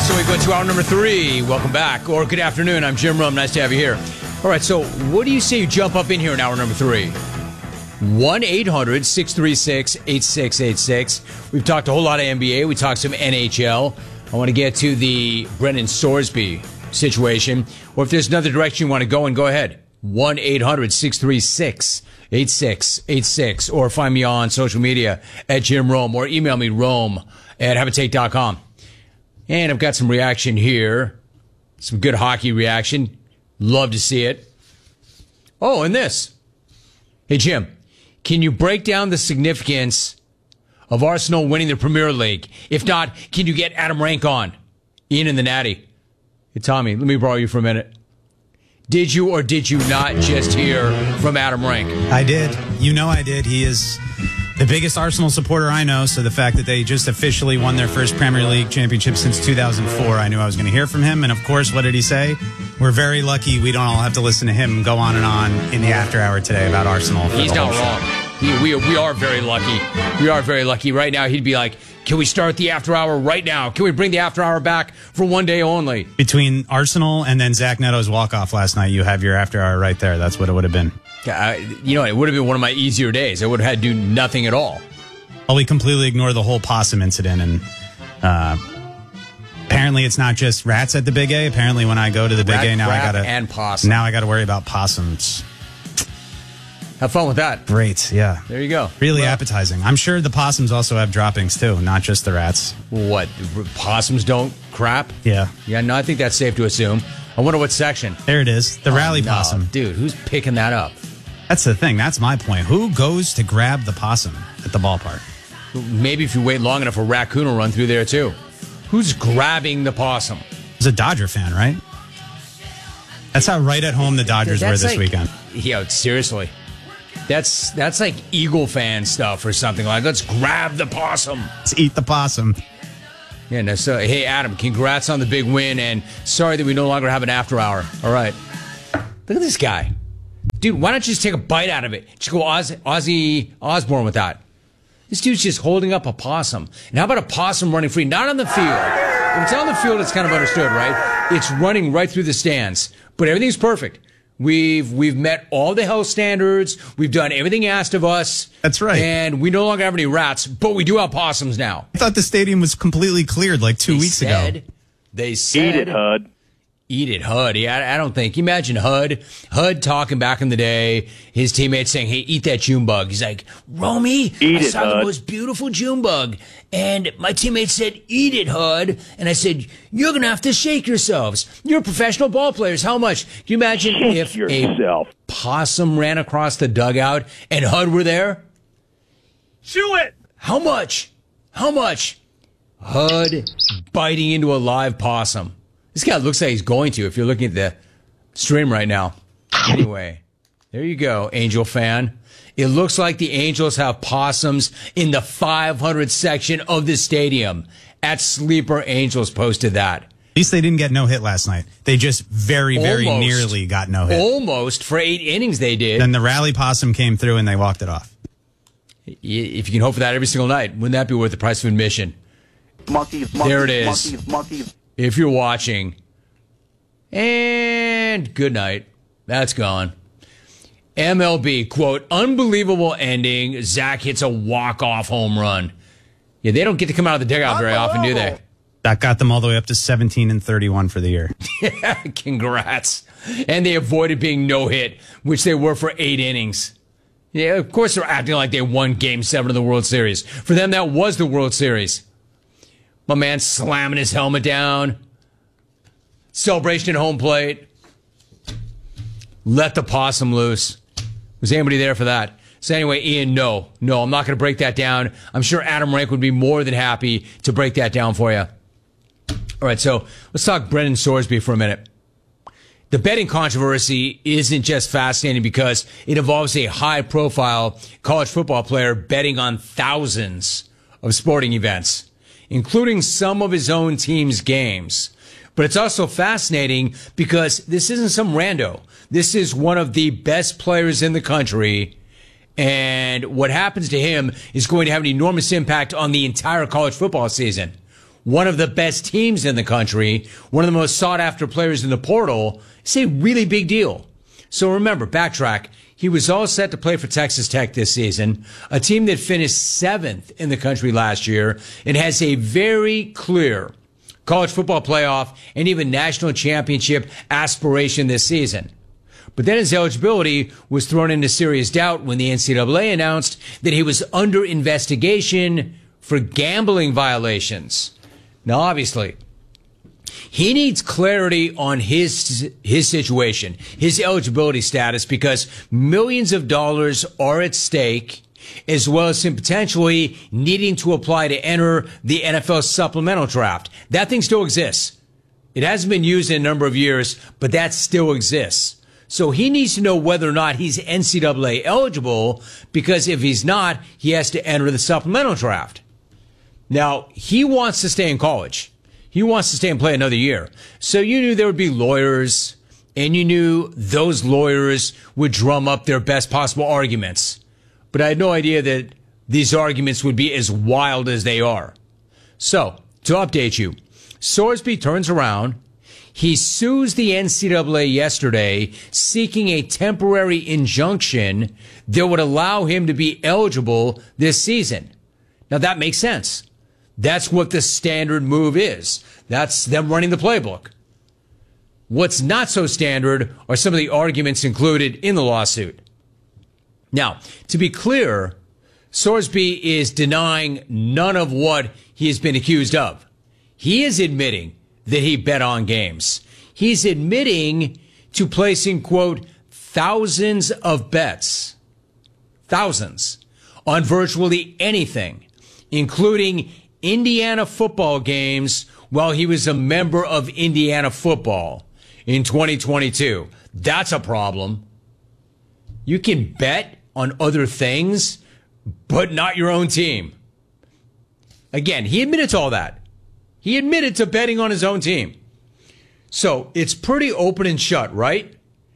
So we go to hour number 3. Welcome back, or good afternoon. I'm Jim Rome. Nice to have you here. All right, so what do you say you jump up in here in hour number 3? 1-800-636-8686. We've talked a whole lot of NBA. We talked some NHL. I want to get to the Brendan Sorsby situation. Or if there's another direction you want to go in, go ahead. 1-800-636-8686. Or find me on social media at Jim Rome. Or email me, rome@habitate.com. And I've got some reaction here. Some good hockey reaction. Love to see it. Oh, and this. Hey, Jim, can you break down the significance of Arsenal winning the Premier League? If not, can you get Adam Rank on? Ian and the Natty. Hey, Tommy, let me borrow you for a minute. Did you or did you not just hear from Adam Rank? I did. You know I did. He is the biggest Arsenal supporter I know, so the fact that they just officially won their first Premier League championship since 2004, I knew I was going to hear from him. And, of course, what did he say? We're very lucky we don't all have to listen to him go on and on in the after hour today about Arsenal. He's not wrong. We are very lucky. We are very lucky. Right now, he'd be like, can we start the after hour right now? Can we bring the after hour back for one day only? Between Arsenal and then Zach Neto's walk-off last night, you have your after hour right there. That's what it would have been. It would have been one of my easier days. I would have had to do nothing at all. Well, we completely ignore the whole possum incident, and apparently it's not just rats at the Big A. Apparently when I go to the Big A, now I gotta worry about possums. Have fun with that. Great, yeah. There you go. Really appetizing. I'm sure the possums also have droppings too, not just the rats. What? Possums don't crap? Yeah. Yeah, no, I think that's safe to assume. I wonder what section. There it is. The rally possum. Dude, who's picking that up? That's the thing. That's my point. Who goes to grab the possum at the ballpark? Maybe if you wait long enough, a raccoon will run through there too. Who's grabbing the possum? He's a Dodger fan, right? That's how right at home the Dodgers were this weekend. Yeah, seriously. That's like Eagle fan stuff or something. Like, let's grab the possum. Let's eat the possum. Yeah, no, so, hey, Adam, congrats on the big win, and sorry that we no longer have an after hour. All right. Look at this guy. Dude, why don't you just take a bite out of it? Just go Ozzy Osbourne with that. This dude's just holding up a possum. And how about a possum running free? Not on the field. If it's on the field, it's kind of understood, right? It's running right through the stands. But everything's perfect. We've met all the health standards. We've done everything asked of us. That's right. And we no longer have any rats, but we do have possums now. I thought the stadium was completely cleared like 2 weeks ago. They said... Eat it, Hud. Eat it, Hud. Yeah, I don't think. Imagine Hud talking back in the day, his teammates saying, hey, eat that June bug. He's like, Romy, I saw the most beautiful June bug. And my teammates said, eat it, Hud. And I said, you're going to have to shake yourselves. You're professional ball players. How much? Can you imagine if a possum ran across the dugout and Hud were there? Chew it. How much? How much? Hud biting into a live possum. This guy looks like he's going to, if you're looking at the stream right now. Anyway, there you go, Angel fan. It looks like the Angels have possums in the 500 section of the stadium. At Sleeper Angels posted that. At least they didn't get no hit last night. They just very nearly got no hit. Almost. For 8 innings they did. Then the rally possum came through and they walked it off. If you can hope for that every single night, wouldn't that be worth the price of admission? There it is. If you're watching. And good night. That's gone. MLB, quote, unbelievable ending. Zach hits a walk-off home run. Yeah, they don't get to come out of the dugout very often, do they? That got them all the way up to 17-31 for the year. Yeah, congrats. And they avoided being no-hit, which they were for 8 innings. Yeah, of course they're acting like they won Game 7 of the World Series. For them, that was the World Series. My man slamming his helmet down. Celebration at home plate. Let the possum loose. Was anybody there for that? So anyway, Ian, no, I'm not going to break that down. I'm sure Adam Rank would be more than happy to break that down for you. All right, so let's talk Brendan Sorsby for a minute. The betting controversy isn't just fascinating because it involves a high-profile college football player betting on thousands of sporting events, including some of his own team's games. But it's also fascinating because this isn't some rando. This is one of the best players in the country, and what happens to him is going to have an enormous impact on the entire college football season. one of the best teams in the country, one of the most sought after players in the portal, it's a really big deal. So remember, backtrack. He was all set to play for Texas Tech this season, a team that finished 7th in the country last year and has a very clear college football playoff and even national championship aspiration this season. But then his eligibility was thrown into serious doubt when the NCAA announced that he was under investigation for gambling violations. Now, obviously, he needs clarity on his situation, his eligibility status, because millions of dollars are at stake, as well as him potentially needing to apply to enter the NFL supplemental draft. That thing still exists. It hasn't been used in a number of years, but that still exists. So he needs to know whether or not he's NCAA eligible, because if he's not, he has to enter the supplemental draft. Now, he wants to stay in college. He wants to stay and play another year. So you knew there would be lawyers, and you knew those lawyers would drum up their best possible arguments. But I had no idea that these arguments would be as wild as they are. So, to update you, Sorsby turns around. He sues the NCAA yesterday, seeking a temporary injunction that would allow him to be eligible this season. Now, that makes sense. That's what the standard move is. That's them running the playbook. What's not so standard are some of the arguments included in the lawsuit. Now, to be clear, Sorsby is denying none of what he has been accused of. He is admitting that he bet on games. He's admitting to placing, quote, thousands of bets, thousands, on virtually anything, including Indiana football games while he was a member of Indiana football in 2022. That's a problem. You can bet on other things, but not your own team. Again, he admitted to all that. He admitted to betting on his own team. So it's pretty open and shut, right?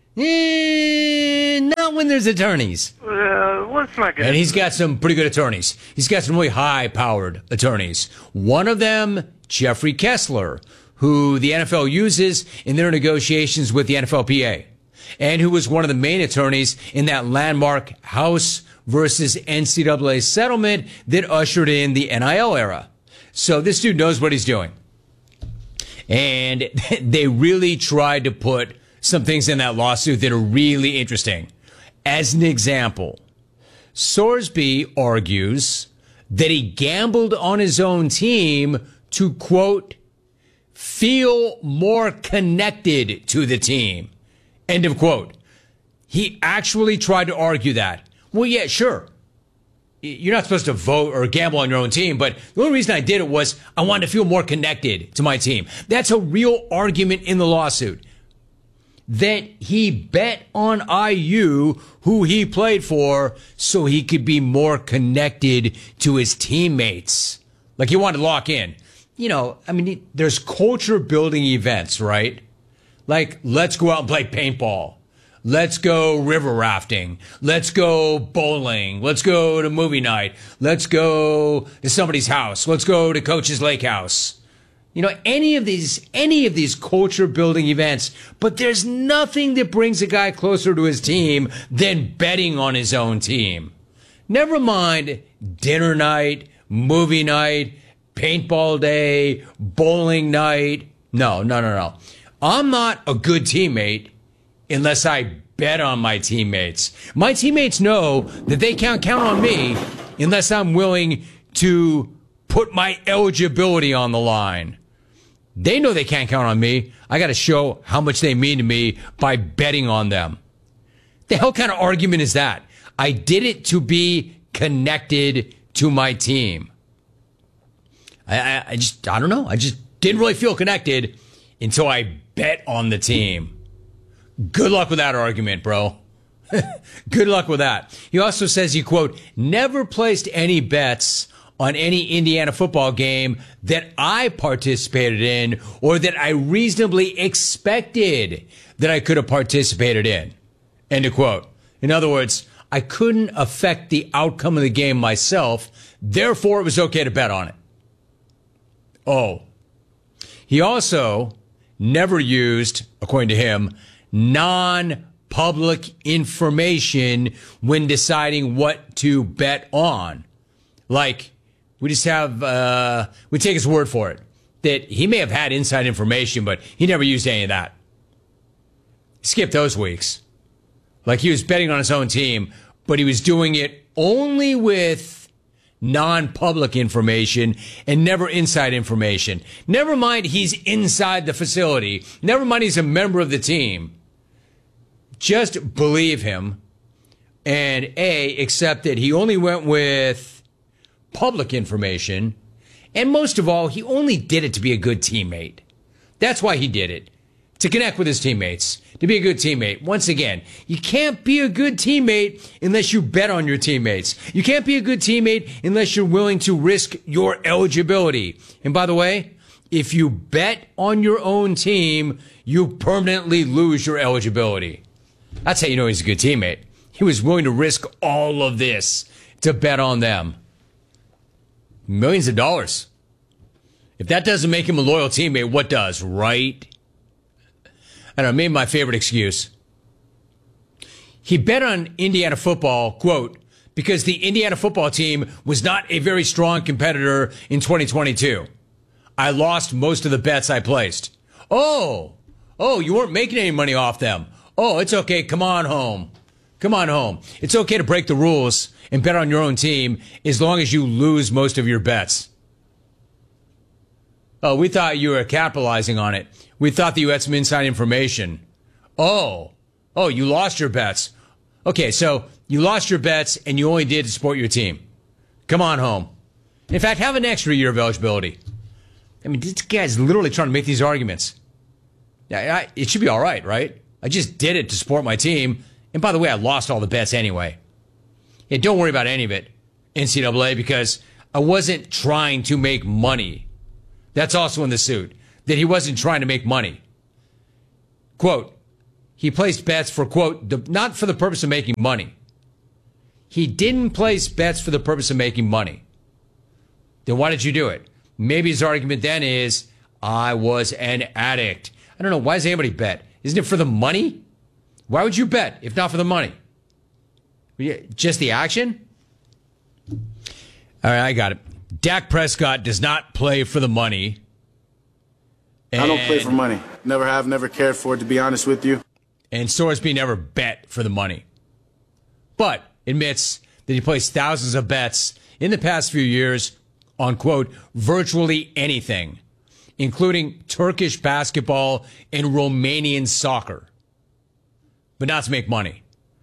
Not when there's attorneys. Let's not get. And he's got some pretty good attorneys. He's got some really high-powered attorneys. One of them, Jeffrey Kessler, who the NFL uses in their negotiations with the NFLPA, and who was one of the main attorneys in that landmark House versus NCAA settlement that ushered in the NIL era. So this dude knows what he's doing. And they really tried to put some things in that lawsuit that are really interesting. As an example, Sorsby argues that he gambled on his own team to, quote, feel more connected to the team. End of quote. He actually tried to argue that. Well, yeah, sure. You're not supposed to vote or gamble on your own team, but the only reason I did it was I wanted to feel more connected to my team. That's a real argument in the lawsuit. That he bet on IU, who he played for, so he could be more connected to his teammates. Like he wanted to lock in. You know, I mean, there's culture building events, right? Like, let's go out and play paintball. Let's go river rafting. Let's go bowling. Let's go to movie night. Let's go to somebody's house. Let's go to Coach's Lake House. You know, any of these culture building events, but there's nothing that brings a guy closer to his team than betting on his own team. Never mind dinner night, movie night, paintball day, bowling night. No. I'm not a good teammate unless I bet on my teammates. My teammates know that they can't count on me unless I'm willing to put my eligibility on the line. They know they can't count on me. I got to show how much they mean to me by betting on them. The hell kind of argument is that? I did it to be connected to my team. I don't know. I just didn't really feel connected until I bet on the team. Good luck with that argument, bro. Good luck with that. He also says he, quote, never placed any bets on any Indiana football game that I participated in or that I reasonably expected that I could have participated in. End of quote. In other words, I couldn't affect the outcome of the game myself, therefore it was okay to bet on it. Oh, he also never used, according to him, non-public information when deciding what to bet on. Like, we just have, we take his word for it, that he may have had inside information, but he never used any of that. Skip those weeks. Like, he was betting on his own team, but he was doing it only with non-public information and never inside information. Never mind he's inside the facility. Never mind he's a member of the team. Just believe him and accept that he only went with public information. And most of all, he only did it to be a good teammate. That's why he did it. To connect with his teammates, to be a good teammate. Once again, you can't be a good teammate unless you bet on your teammates. You can't be a good teammate unless you're willing to risk your eligibility. And by the way, if you bet on your own team, you permanently lose your eligibility. That's how you know he's a good teammate. He was willing to risk all of this to bet on them. Millions of dollars. If that doesn't make him a loyal teammate, what does, right? I don't know, maybe my favorite excuse. He bet on Indiana football, quote, because the Indiana football team was not a very strong competitor in 2022. I lost most of the bets I placed. Oh, you weren't making any money off them. Oh, it's okay. Come on home. Come on home. It's okay to break the rules and bet on your own team as long as you lose most of your bets. Oh, we thought you were capitalizing on it. We thought that you had some inside information. Oh, you lost your bets. Okay, so you lost your bets and you only did to support your team. Come on home. In fact, have an extra year of eligibility. I mean, this guy's literally trying to make these arguments. Yeah, it should be all right? I just did it to support my team. And by the way, I lost all the bets anyway. Yeah, don't worry about any of it, NCAA, because I wasn't trying to make money. That's also in the suit, that he wasn't trying to make money. Quote, he placed bets for, quote, not for the purpose of making money. He didn't place bets for the purpose of making money. Then why did you do it? Maybe his argument then is, I was an addict. I don't know, why does anybody bet? Isn't it for the money? Why would you bet if not for the money? Just the action? All right, I got it. Dak Prescott does not play for the money. I don't play for money. Never have, never cared for it, to be honest with you. And Sorsby never bet for the money. But admits that he placed thousands of bets in the past few years on, quote, virtually anything, including Turkish basketball and Romanian soccer, but not to make money.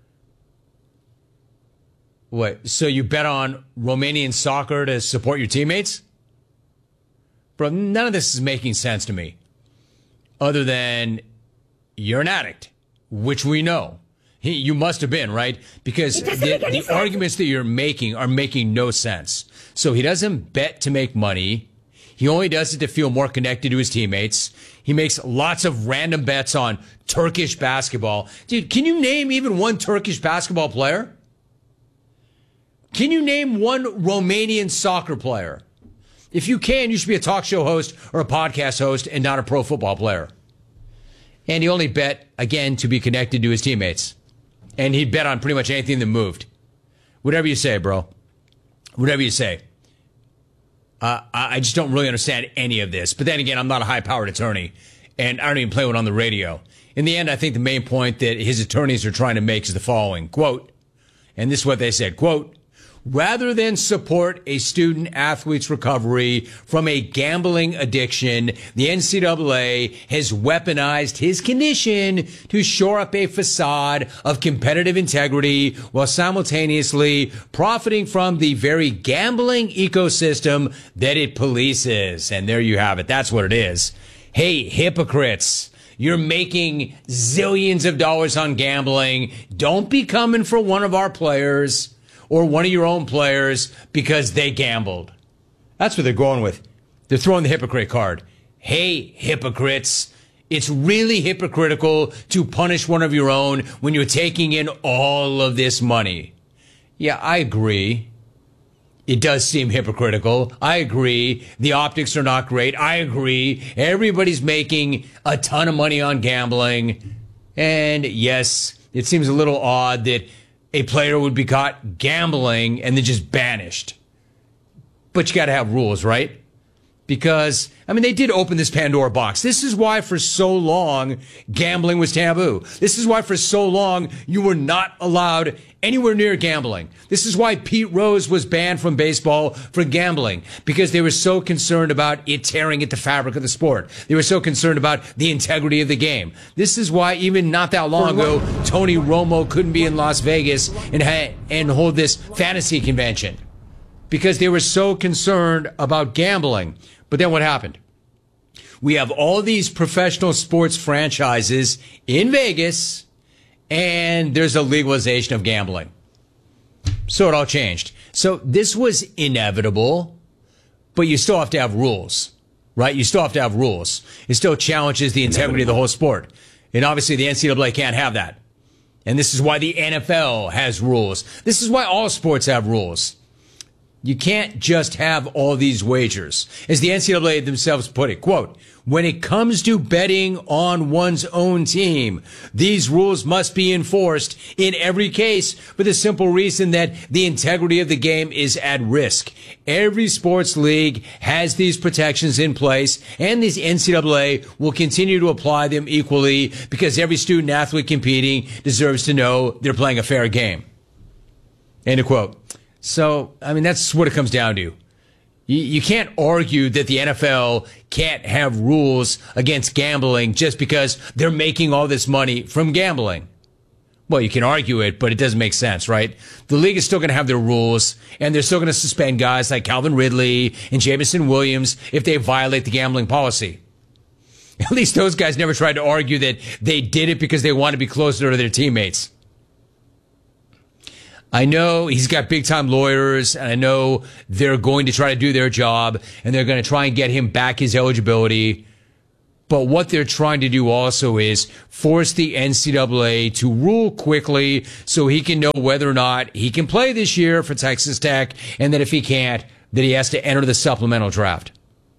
What? So you bet on Romanian soccer to support your teammates? Bro, none of this is making sense to me. Other than you're an addict, which we know. You must have been, right? Because the arguments that you're making are making no sense. So he doesn't bet to make money. He only does it to feel more connected to his teammates. He makes lots of random bets on Turkish basketball. Dude, can you name even one Turkish basketball player? Can you name one Romanian soccer player? If you can, you should be a talk show host or a podcast host and not a pro football player. And he only bet, again, to be connected to his teammates. And he'd bet on pretty much anything that moved. Whatever you say, bro. Whatever you say. I just don't really understand any of this. But then again, I'm not a high-powered attorney, and I don't even play one on the radio. In the end, I think the main point that his attorneys are trying to make is the following, quote, and this is what they said, quote, rather than support a student athlete's recovery from a gambling addiction, the NCAA has weaponized his condition to shore up a facade of competitive integrity while simultaneously profiting from the very gambling ecosystem that it polices. And there you have it. That's what it is. Hey, hypocrites. You're making zillions of dollars on gambling. Don't be coming for one of our players or one of your own players because they gambled. That's what they're going with. They're throwing the hypocrite card. Hey, hypocrites, it's really hypocritical to punish one of your own when you're taking in all of this money. Yeah, I agree. it does seem hypocritical. I agree. The optics are not great. I agree. Everybody's making a ton of money on gambling. And yes, it seems a little odd that a player would be caught gambling and then just banished. But you got to have rules, right? Because, I mean, they did open this Pandora box. This is why for so long gambling was taboo. This is why for so long you were not allowed anywhere near gambling. This is why Pete Rose was banned from baseball for gambling, because they were so concerned about it tearing at the fabric of the sport. They were so concerned about the integrity of the game. This is why even not that long ago, Tony Romo couldn't be in Las Vegas and hold this fantasy convention, because they were so concerned about gambling. But then what happened? We have all these professional sports franchises in Vegas, and there's a legalization of gambling. So it all changed. So this was inevitable, but you still have to have rules, right? You still have to have rules. It still challenges the integrity of the whole sport. And obviously the NCAA can't have that. And this is why the NFL has rules. This is why all sports have rules. You can't just have all these wagers. As the NCAA themselves put it, quote, when it comes to betting on one's own team, these rules must be enforced in every case for the simple reason that the integrity of the game is at risk. Every sports league has these protections in place, and the NCAA will continue to apply them equally because every student athlete competing deserves to know they're playing a fair game. End of quote. So, I mean, that's what it comes down to. You can't argue that the NFL can't have rules against gambling just because they're making all this money from gambling. Well, you can argue it, but it doesn't make sense, right? The league is still going to have their rules, and they're still going to suspend guys like Calvin Ridley and Jameson Williams if they violate the gambling policy. At least those guys never tried to argue that they did it because they want to be closer to their teammates. I know he's got big-time lawyers, and I know they're going to try to do their job, and they're going to try and get him back his eligibility. But what they're trying to do also is force the NCAA to rule quickly so he can know whether or not he can play this year for Texas Tech, and that if he can't, that he has to enter the supplemental draft.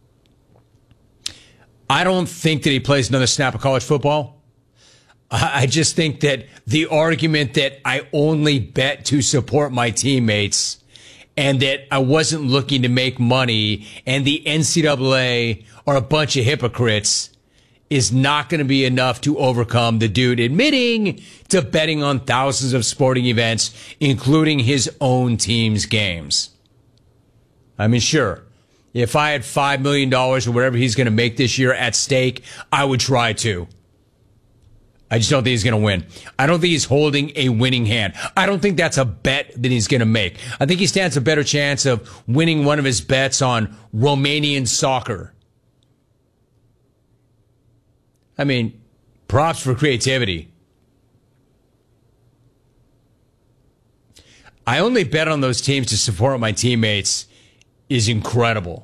I don't think that he plays another snap of college football. I just think that the argument that I only bet to support my teammates and that I wasn't looking to make money and the NCAA are a bunch of hypocrites is not going to be enough to overcome the dude admitting to betting on thousands of sporting events, including his own team's games. I mean, sure, if I had $5 million or whatever he's going to make this year at stake, I would try to. I just don't think he's going to win. I don't think he's holding a winning hand. I don't think that's a bet that he's going to make. I think he stands a better chance of winning one of his bets on Romanian soccer. I mean, props for creativity. I only bet on those teams to support my teammates is incredible.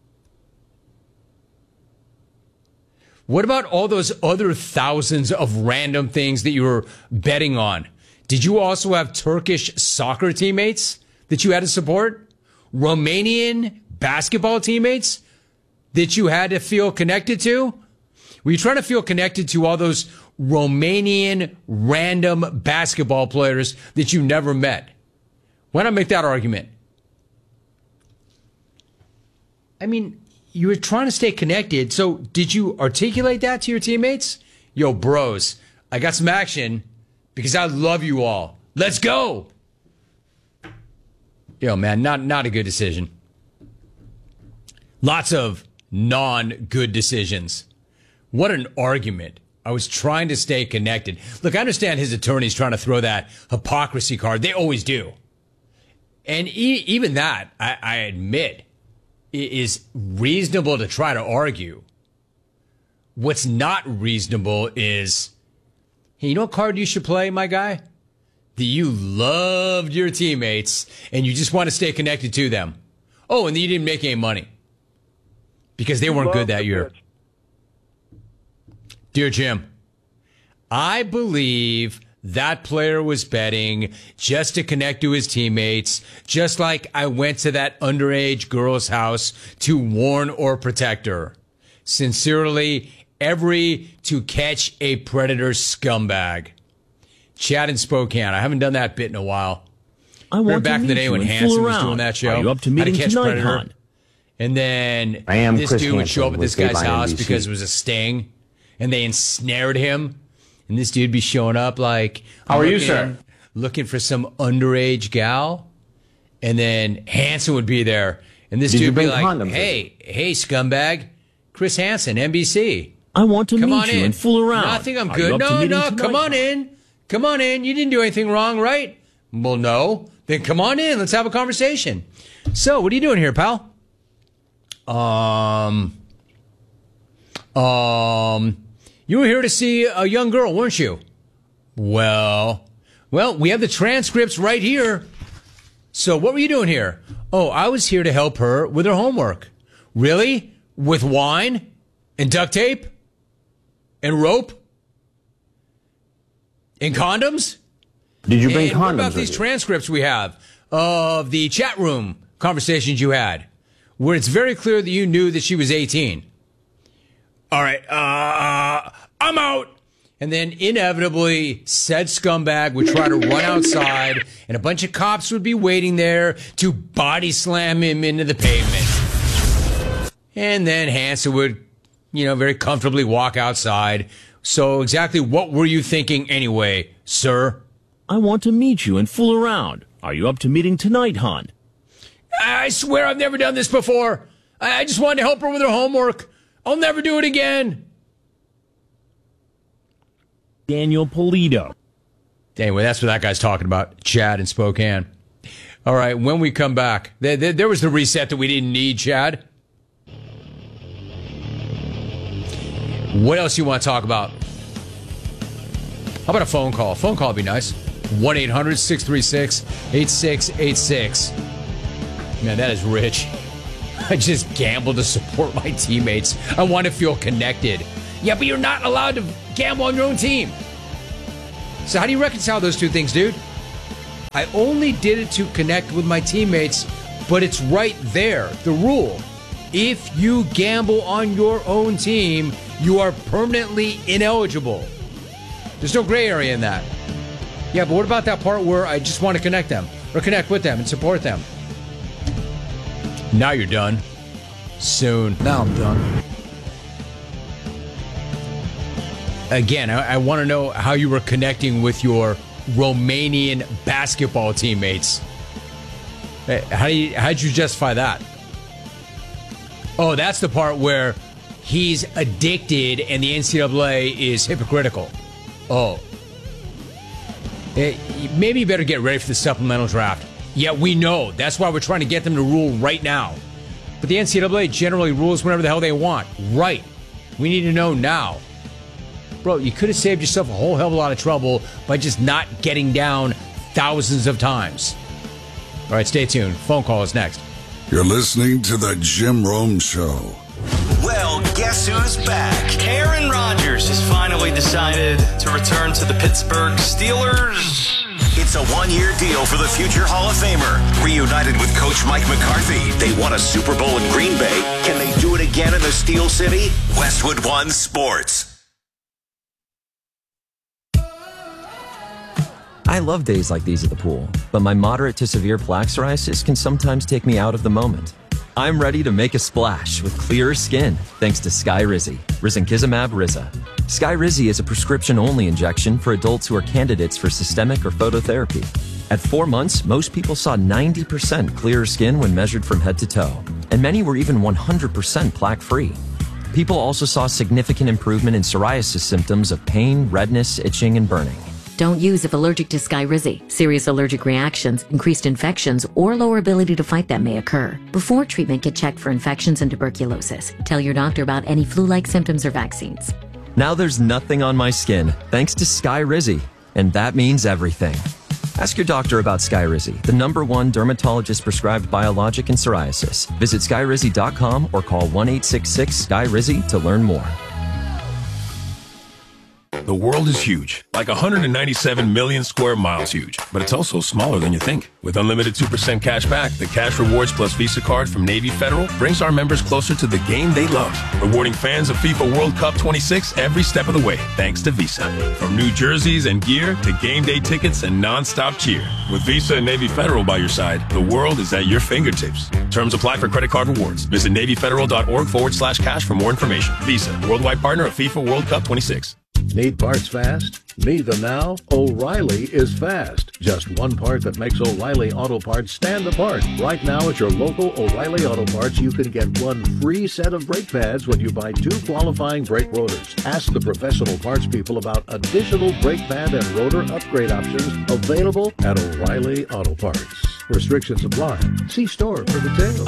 What about all those other thousands of random things that you were betting on? Did you also have Turkish soccer teammates that you had to support? Romanian basketball teammates that you had to feel connected to? Were you trying to feel connected to all those Romanian random basketball players that you never met? Why not make that argument? I mean, you were trying to stay connected, so did you articulate that to your teammates? Yo, bros, I got some action because I love you all. Let's go! Yo, man, not a good decision. Lots of non-good decisions. What an argument. I was trying to stay connected. Look, I understand his attorney's trying to throw that hypocrisy card. They always do. And even that, I admit, is reasonable to try to argue. What's not reasonable is, hey, you know what card you should play, my guy? That you loved your teammates and you just want to stay connected to them. Oh, and you didn't make any money because they weren't good that year. Dear Jim, I believe that player was betting just to connect to his teammates, just like I went to that underage girl's house to warn or protect her. Sincerely, every to catch a predator scumbag. Chad in Spokane. I haven't done that bit in a while. I want back to in the day when Hanson was doing that show. Are you up to meeting tonight, hon? And then this Chris dude would Hansen show up at this with guy's Dateline house NBC. because it was a sting, and they ensnared him. And this dude be showing up like, How are you, sir? Looking for some underage gal. And then Hanson would be there. And this Did you dude would be bring like, condoms hey, scumbag. Chris Hansen, NBC. I want to Come meet on you in. and fool around. No, I think I'm Are you good. up to meeting No, tonight, come on hon? in. Come on in. You didn't do anything wrong, right? Well, no. Then come on in. Let's have a conversation. So, what are you doing here, pal? You were here to see a young girl, weren't you? Well, we have the transcripts right here. So what were you doing here? Oh, I was here to help her with her homework. Really? With wine and duct tape and rope and condoms? Did you bring And condoms what about with these you? transcripts we have of the chat room conversations you had, where it's very clear that you knew that she was 18? All right, I'm out. And then inevitably, said scumbag would try to run outside, and a bunch of cops would be waiting there to body slam him into the pavement. And then Hanson would, very comfortably walk outside. So exactly what were you thinking anyway, sir? I want to meet you and fool around. Are you up to meeting tonight, hon? I swear I've never done this before. I just wanted to help her with her homework. I'll never do it again. Daniel Polito. Anyway, that's what that guy's talking about. Chad in Spokane. All right, when we come back, there was the reset that we didn't need, Chad. What else you want to talk about? How about a phone call? Phone call would be nice. 1-800-636-8686. Man, that is rich. I just gamble to support my teammates. I want to feel connected. Yeah, but you're not allowed to gamble on your own team. So how do you reconcile those two things, dude? I only did it to connect with my teammates, but it's right there, the rule. If you gamble on your own team, you are permanently ineligible. There's no gray area in that. Yeah, but what about that part where I just want to connect them or connect with them and support them? Now you're done. Soon. Now I'm done. Again, I want to know how you were connecting with your Romanian basketball teammates. How'd you justify that? Oh, that's the part where he's addicted and the NCAA is hypocritical. Oh. Maybe you better get ready for the supplemental draft. Yeah, we know. That's why we're trying to get them to rule right now. But the NCAA generally rules whenever the hell they want. Right. We need to know now. Bro, you could have saved yourself a whole hell of a lot of trouble by just not getting down thousands of times. All right, stay tuned. Phone call is next. You're listening to The Jim Rome Show. Well, guess who's back? Aaron Rodgers has finally decided to return to the Pittsburgh Steelers. It's a one-year deal for the future Hall of Famer. Reunited with Coach Mike McCarthy, they won a Super Bowl in Green Bay. Can they do it again in the Steel City? Westwood One Sports. I love days like these at the pool, but my moderate to severe plaque psoriasis can sometimes take me out of the moment. I'm ready to make a splash with clearer skin thanks to Skyrizi, risankizumab Riza. Skyrizi is a prescription-only injection for adults who are candidates for systemic or phototherapy. At 4 months, most people saw 90% clearer skin when measured from head to toe, and many were even 100% plaque-free. People also saw significant improvement in psoriasis symptoms of pain, redness, itching, and burning. Don't use if allergic to Skyrizi. Serious allergic reactions, increased infections, or lower ability to fight them may occur. Before treatment, get checked for infections and tuberculosis. Tell your doctor about any flu-like symptoms or vaccines. Now there's nothing on my skin thanks to Skyrizi, and that means everything. Ask your doctor about Skyrizi, the #1 dermatologist-prescribed biologic in psoriasis. Visit Skyrizi.com or call 1-866-SKYRIZI to learn more. The world is huge, like 197 million square miles huge, but it's also smaller than you think. With unlimited 2% cash back, the Cash Rewards Plus Visa card from Navy Federal brings our members closer to the game they love, rewarding fans of FIFA World Cup 26 every step of the way, thanks to Visa. From new jerseys and gear to game day tickets and non-stop cheer. With Visa and Navy Federal by your side, the world is at your fingertips. Terms apply for credit card rewards. Visit NavyFederal.org/cash for more information. Visa, worldwide partner of FIFA World Cup 26. Need parts fast? Need them now? O'Reilly is fast. Just one part that makes O'Reilly Auto Parts stand apart. Right now at your local O'Reilly Auto Parts, you can get one free set of brake pads when you buy 2 qualifying brake rotors. Ask the professional parts people about additional brake pad and rotor upgrade options available at O'Reilly Auto Parts. Restrictions apply. See store for details.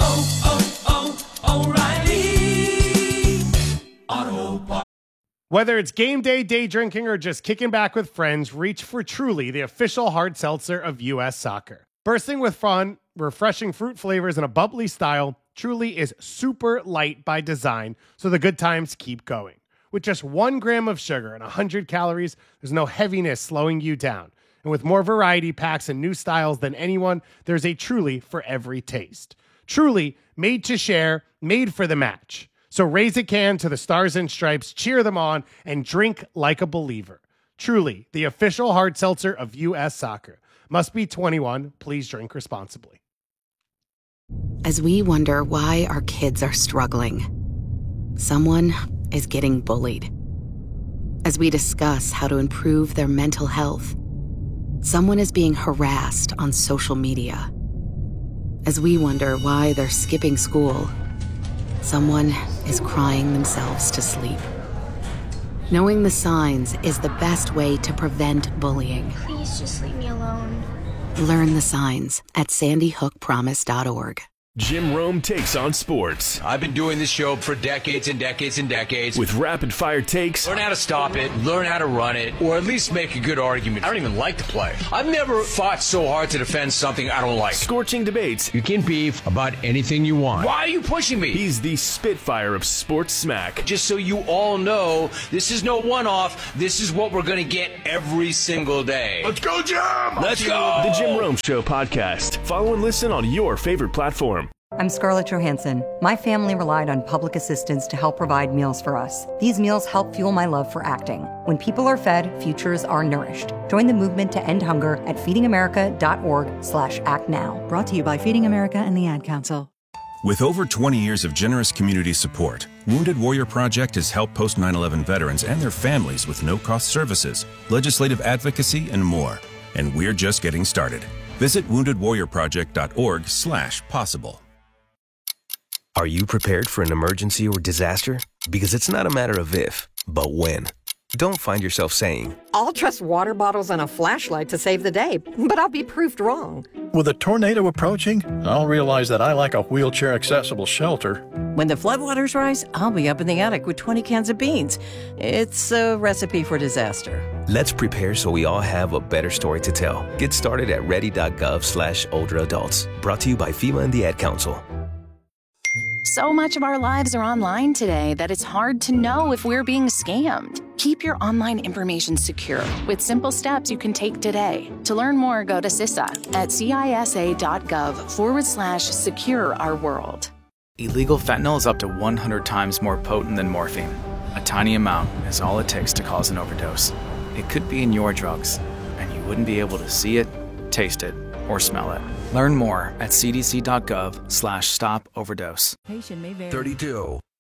O'Reilly Auto Parts. Whether it's game day, day drinking, or just kicking back with friends, reach for Truly, the official hard seltzer of U.S. Soccer. Bursting with fun, refreshing fruit flavors, and a bubbly style, Truly is super light by design, so the good times keep going. With just 1 gram of sugar and 100 calories, there's no heaviness slowing you down. And with more variety packs and new styles than anyone, there's a Truly for every taste. Truly, made to share, made for the match. So raise a can to the Stars and Stripes, cheer them on, and drink like a believer. Truly, the official hard seltzer of U.S. Soccer. Must be 21. Please drink responsibly. As we wonder why our kids are struggling, someone is getting bullied. As we discuss how to improve their mental health, someone is being harassed on social media. As we wonder why they're skipping school, someone is crying themselves to sleep. Knowing the signs is the best way to prevent bullying. Please just leave me alone. Learn the signs at sandyhookpromise.org. Jim Rome takes on sports. I've been doing this show for decades and decades and decades. With rapid-fire takes. Learn how to stop it, learn how to run it, or at least make a good argument. I don't even like the play. I've never fought so hard to defend something I don't like. Scorching debates. You can beef about anything you want. Why are you pushing me? He's the Spitfire of sports smack. Just so you all know, this is no one-off. This is what we're going to get every single day. Let's go, Jim! Let's go! The Jim Rome Show podcast. Follow and listen on your favorite platform. I'm Scarlett Johansson. My family relied on public assistance to help provide meals for us. These meals help fuel my love for acting. When people are fed, futures are nourished. Join the movement to end hunger at feedingamerica.org/actnow. Brought to you by Feeding America and the Ad Council. With over 20 years of generous community support, Wounded Warrior Project has helped post 9/11 veterans and their families with no-cost services, legislative advocacy, and more. And we're just getting started. Visit woundedwarriorproject.org/possible. Are you prepared for an emergency or disaster? Because it's not a matter of if, but when. Don't find yourself saying, I'll trust water bottles and a flashlight to save the day, but I'll be proved wrong. With a tornado approaching, I'll realize that I lack a wheelchair-accessible shelter. When the floodwaters rise, I'll be up in the attic with 20 cans of beans. It's a recipe for disaster. Let's prepare so we all have a better story to tell. Get started at ready.gov/older adults. Brought to you by FEMA and the Ad Council. So much of our lives are online today that it's hard to know if we're being scammed. Keep your online information secure with simple steps you can take today. To learn more, go to CISA at CISA.gov/secure our world. Illegal fentanyl is up to 100 times more potent than morphine. A tiny amount is all it takes to cause an overdose. It could be in your drugs, and you wouldn't be able to see it, taste it, or smell it. Learn more at cdc.gov/stop overdose. 32.